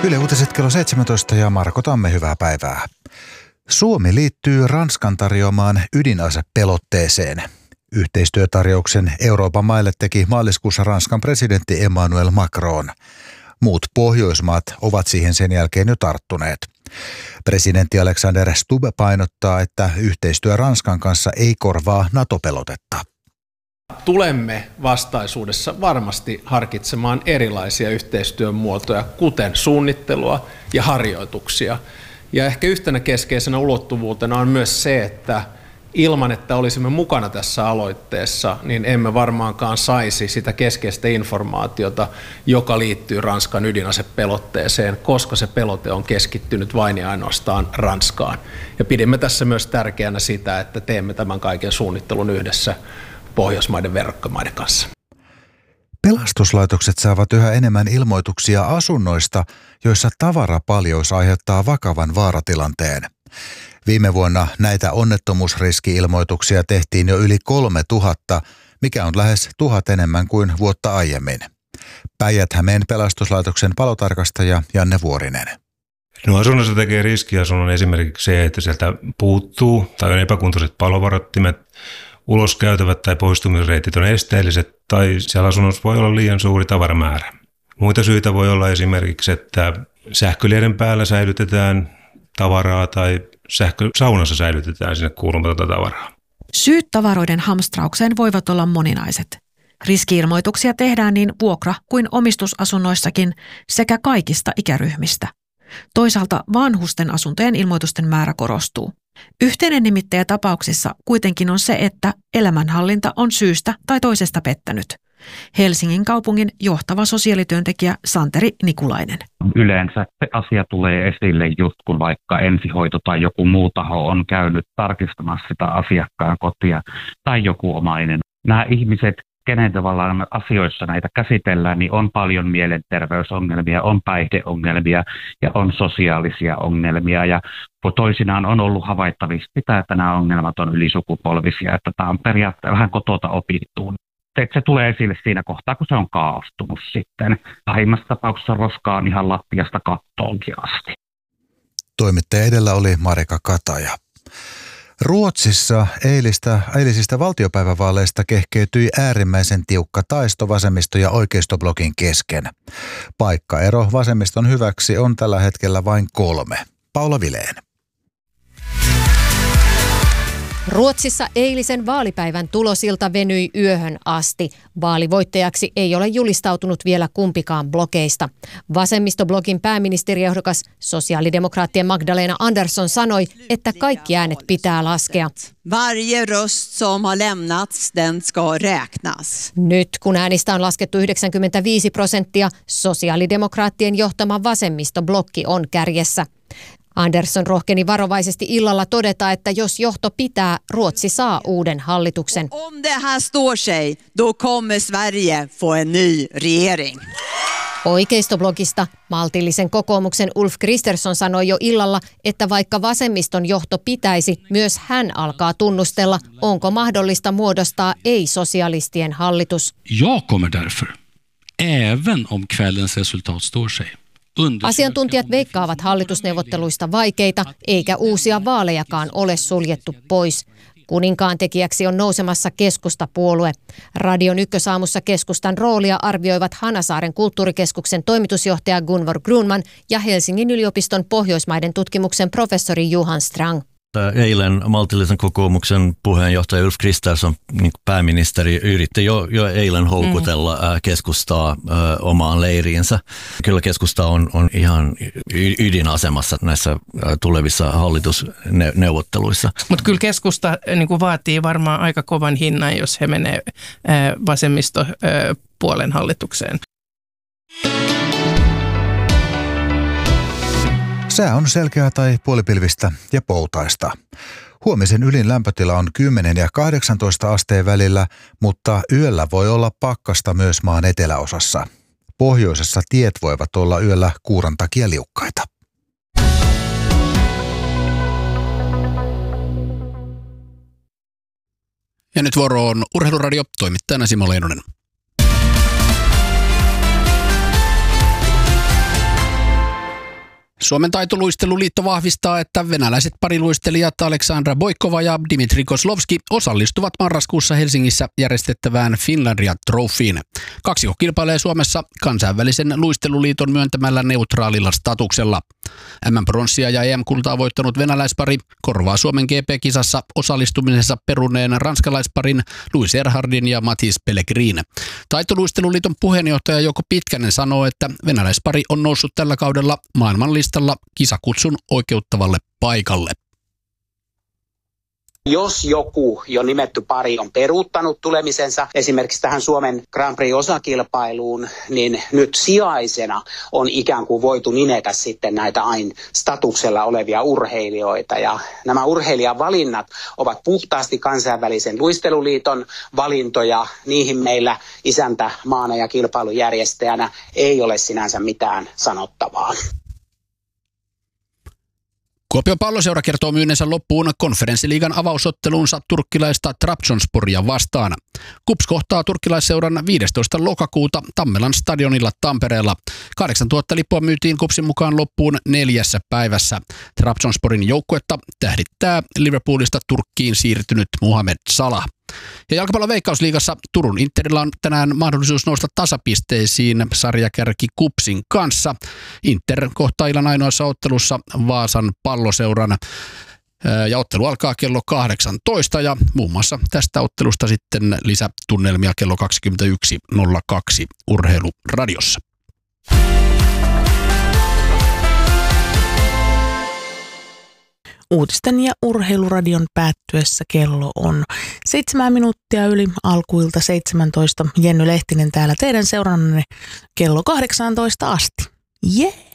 Yle Uutiset kello 17 ja Marko Tamme, hyvää päivää. Suomi liittyy Ranskan tarjoamaan ydinasepelotteeseen. Yhteistyötarjouksen Euroopan maille teki maaliskuussa Ranskan presidentti Emmanuel Macron. Muut Pohjoismaat ovat siihen sen jälkeen jo tarttuneet. Presidentti Alexander Stubb painottaa, että yhteistyö Ranskan kanssa ei korvaa NATO-pelotetta. Tulemme vastaisuudessa varmasti harkitsemaan erilaisia yhteistyön muotoja, kuten suunnittelua ja harjoituksia. Ja ehkä yhtenä keskeisenä ulottuvuutena on myös se, että ilman, että olisimme mukana tässä aloitteessa, niin emme varmaankaan saisi sitä keskeistä informaatiota, joka liittyy Ranskan ydinasepelotteeseen, koska se pelote on keskittynyt vain ja ainoastaan Ranskaan. Ja pidimme tässä myös tärkeänä sitä, että teemme tämän kaiken suunnittelun yhdessä Pohjoismaiden verrokkimaiden kanssa. Pelastuslaitokset saavat yhä enemmän ilmoituksia asunnoista, joissa tavarapaljous aiheuttaa vakavan vaaratilanteen. Viime vuonna näitä onnettomuusriski-ilmoituksia tehtiin jo yli 3000, mikä on lähes 1000 enemmän kuin vuotta aiemmin. Päijät-Hämeen pelastuslaitoksen palotarkastaja Janne Vuorinen. No asunnossa tekee riskiasunnon esimerkiksi se, että sieltä puuttuu tai on epäkuntoiset palovarottimet, uloskäytävät tai poistumisreitit on esteelliset tai siellä asunnossa voi olla liian suuri tavaramäärä. Muita syitä voi olla esimerkiksi, että sähkölieden päällä säilytetään tavaraa tai sähkösaunassa säilytetään sinne kuulumatonta tavaraa. Syyt tavaroiden hamstraukseen voivat olla moninaiset. Riski-ilmoituksia tehdään niin vuokra- kuin omistusasunnoissakin sekä kaikista ikäryhmistä. Toisaalta vanhusten asuntojen ilmoitusten määrä korostuu. Yhteinen nimittäjä tapauksissa kuitenkin on se, että elämänhallinta on syystä tai toisesta pettänyt. Helsingin kaupungin johtava sosiaalityöntekijä Santeri Nikulainen. Yleensä se asia tulee esille just kun vaikka ensihoito tai joku muu taho on käynyt tarkistamassa sitä asiakkaan kotia tai joku omainen. Nämä ihmiset, kenen tavallaan asioissa näitä käsitellään, niin on paljon mielenterveysongelmia, on päihdeongelmia ja on sosiaalisia ongelmia. Ja toisinaan on ollut havaittavissa sitä, että nämä ongelmat on ylisukupolvisia, että tämä on periaatteessa vähän kotota opittuun. Se tulee esille siinä kohtaa, kun se on kaostunut sitten. Pahimmassa tapauksessa roskaa on ihan lattiasta kattoonkin asti. Toimittaja edellä oli Marika Kataja. Ruotsissa eilisistä valtiopäivävaaleista kehkeytyi äärimmäisen tiukka taisto vasemmisto- ja oikeistoblokin kesken. Paikkaero vasemmiston hyväksi on tällä hetkellä vain 3. Paula Vileen. Ruotsissa eilisen vaalipäivän tulosilta venyi yöhön asti. Vaalivoittajaksi ei ole julistautunut vielä kumpikaan blokeista. Vasemmistoblogin pääministeriehdokas sosiaalidemokraattien Magdalena Andersson sanoi, että kaikki äänet pitää laskea. Varje röst som har lämnats, den ska räknas. Nyt kun äänistä on laskettu 95%, sosiaalidemokraattien johtama vasemmistoblokki on kärjessä. Andersson rohkeni varovaisesti illalla todeta, että jos johto pitää, Ruotsi saa uuden hallituksen. Om det här står sig, då kommer Sverige få en ny regering. Oikeistoblogista maltillisen kokoomuksen Ulf Kristersson sanoi jo illalla, että vaikka vasemmiston johto pitäisi, myös hän alkaa tunnustella, onko mahdollista muodostaa ei-sosialistien hallitus. Jag kommer därför, även om kvällens resultat står sig. Asiantuntijat veikkaavat hallitusneuvotteluista vaikeita, eikä uusia vaalejakaan ole suljettu pois. Kuninkaan tekijäksi on nousemassa keskustapuolue. Radion ykkösaamussa keskustan roolia arvioivat Hanasaaren kulttuurikeskuksen toimitusjohtaja Gunvor Grunman ja Helsingin yliopiston Pohjoismaiden tutkimuksen professori Johan Strang. Eilen maltillisen kokoomuksen puheenjohtaja Ulf Kristersson, niin pääministeri, yritti jo eilen houkutella keskustaa omaan leiriinsä. Kyllä keskusta on ihan ydinasemassa näissä tulevissa hallitusneuvotteluissa. Mutta kyllä keskusta niin kuin vaatii varmaan aika kovan hinnan, jos he menee vasemmistopuolen hallitukseen. Sää on selkeää tai puolipilvistä ja poutaista. Huomisen ylin lämpötila on 10 ja 18 asteen välillä, mutta yöllä voi olla pakkasta myös maan eteläosassa. Pohjoisessa tiet voivat olla yöllä kuuran takia liukkaita. Ja nyt vuoro on Urheiluradio, toimittajana Simo Leinonen. Suomen taitoluisteluliitto vahvistaa, että venäläiset pariluistelijat Aleksandra Boikova ja Dmitri Kozlovski osallistuvat marraskuussa Helsingissä järjestettävään Finlandia Trophyin. Kaksikko kilpailee Suomessa kansainvälisen luisteluliiton myöntämällä neutraalilla statuksella. MM-pronssia ja EM-kultaa voittanut venäläispari korvaa Suomen GP-kisassa osallistumisensa peruneen ranskalaisparin Louis Erhardin ja Mathis Pellegrin. Taitoluisteluliiton puheenjohtaja Jouko Pitkänen sanoo, että venäläispari on noussut tällä kaudella maailmanlistalla kisakutsun oikeuttavalle paikalle. Jos joku jo nimetty pari on peruuttanut tulemisensa esimerkiksi tähän Suomen Grand Prix-osakilpailuun, niin nyt sijaisena on ikään kuin voitu nimetä sitten näitä aina statuksella olevia urheilijoita. Ja nämä urheilijavalinnat ovat puhtaasti kansainvälisen luisteluliiton valintoja. Niihin meillä isäntämaana ja kilpailujärjestäjänä ei ole sinänsä mitään sanottavaa. Kuopion Palloseura kertoo myynneensä loppuun konferenssiliigan avausotteluunsa turkkilaista Trabzonsporia vastaan. KuPS kohtaa turkkilaisseuran 15. lokakuuta Tammelan stadionilla Tampereella. 8000 lippua myytiin KuPSin mukaan loppuun 4 päivässä. Trabzonsporin joukkuetta tähdittää Liverpoolista Turkkiin siirtynyt Mohamed Salah. Ja jalkapallon Veikkausliigassa Turun Interillä on tänään mahdollisuus nousta tasapisteisiin sarjakärki KuPSin kanssa. Inter kohtaa illan ainoassa ottelussa Vaasan Palloseuran. Ja ottelu alkaa kello 18 ja muun muassa tästä ottelusta sitten lisätunnelmia kello 21.02 Urheiluradiossa. Uutisten ja urheiluradion päättyessä kello on 7 minuuttia yli alkuilta 17. Jenny Lehtinen täällä teidän seurannanne kello 18 asti. Jee!